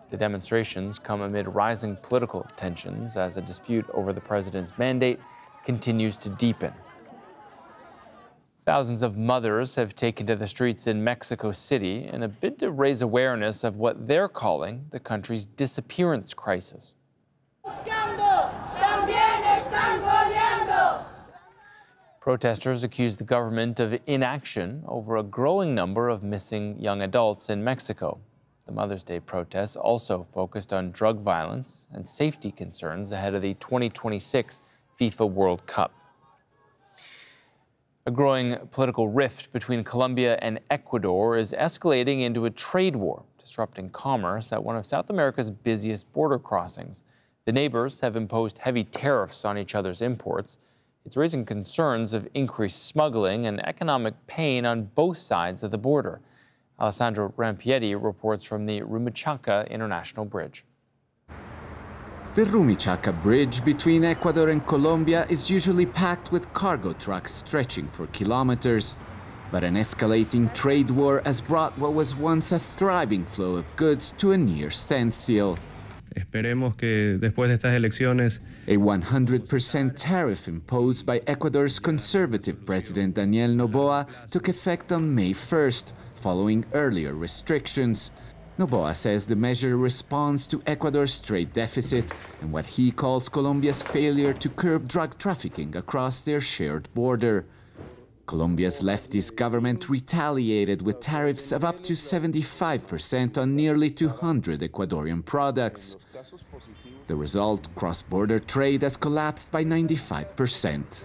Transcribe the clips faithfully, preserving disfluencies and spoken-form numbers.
The demonstrations come amid rising political tensions as a dispute over the president's mandate continues to deepen. Thousands of mothers have taken to the streets in Mexico City in a bid to raise awareness of what they're calling the country's disappearance crisis. Protesters accuse the government of inaction over a growing number of missing young adults in Mexico. The Mother's Day protests also focused on drug violence and safety concerns ahead of the twenty twenty-six FIFA World Cup. A growing political rift between Colombia and Ecuador is escalating into a trade war, disrupting commerce at one of South America's busiest border crossings. The neighbors have imposed heavy tariffs on each other's imports. It's raising concerns of increased smuggling and economic pain on both sides of the border. Alessandro Rampietti reports from the Rumichaca International Bridge. The Rumichaca Bridge between Ecuador and Colombia is usually packed with cargo trucks stretching for kilometers. But an escalating trade war has brought what was once a thriving flow of goods to a near standstill. Esperemos que después de estas elecciones A one hundred percent tariff imposed by Ecuador's conservative president Daniel Noboa took effect on May first, following earlier restrictions. Noboa says the measure responds to Ecuador's trade deficit and what he calls Colombia's failure to curb drug trafficking across their shared border. Colombia's leftist government retaliated with tariffs of up to seventy-five percent on nearly two hundred Ecuadorian products. The result, cross-border trade has collapsed by ninety-five percent.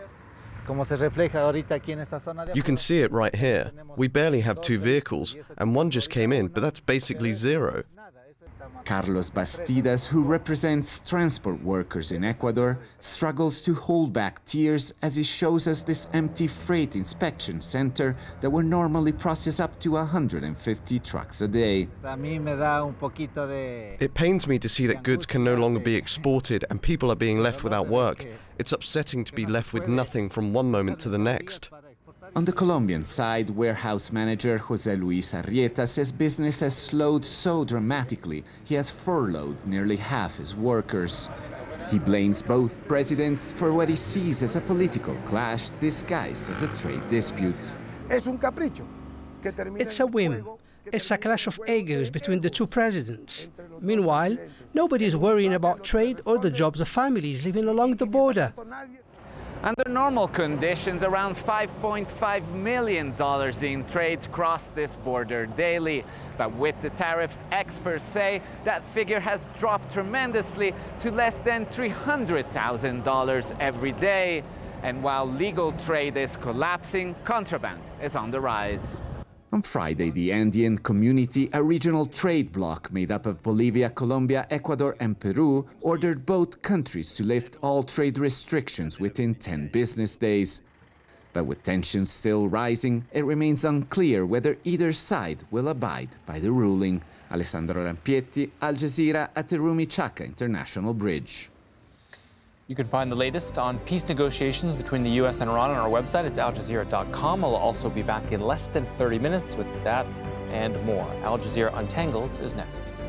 You can see it right here. We barely have two vehicles, and one just came in, but that's basically zero. Carlos Bastidas, who represents transport workers in Ecuador, struggles to hold back tears as he shows us this empty freight inspection center that would normally process up to one hundred fifty trucks a day. It pains me to see that goods can no longer be exported and people are being left without work. It's upsetting to be left with nothing from one moment to the next. On the Colombian side, warehouse manager José Luis Arrieta says business has slowed so dramatically he has furloughed nearly half his workers. He blames both presidents for what he sees as a political clash disguised as a trade dispute. It's a whim. It's a clash of egos between the two presidents. Meanwhile, nobody is worrying about trade or the jobs of families living along the border. Under normal conditions, around five point five million dollars in trade cross this border daily. But with the tariffs, experts say that figure has dropped tremendously to less than three hundred thousand dollars every day. And while legal trade is collapsing, contraband is on the rise. On Friday, the Andean Community, a regional trade bloc made up of Bolivia, Colombia, Ecuador, and Peru, ordered both countries to lift all trade restrictions within ten business days. But with tensions still rising, it remains unclear whether either side will abide by the ruling. Alessandro Rampietti, Al Jazeera at the Rumichaca International Bridge. You can find the latest on peace negotiations between the U S and Iran on our website. It's al jazeera dot com. I'll also be back in less than thirty minutes with that and more. Al Jazeera Untangles is next.